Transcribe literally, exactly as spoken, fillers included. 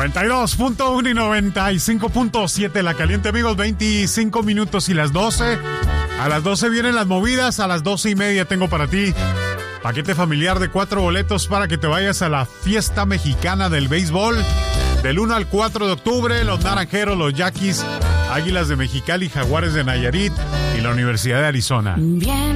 noventa y dos punto uno y noventa y cinco punto siete La Caliente, amigos. Veinticinco minutos y las doce. A las doce vienen las movidas. A las doce y media tengo para ti paquete familiar de cuatro boletos para que te vayas a la fiesta mexicana del béisbol del uno al cuatro de octubre. Los Naranjeros, los Yaquis, Águilas de Mexicali, Jaguares de Nayarit y la Universidad de Arizona. Bien.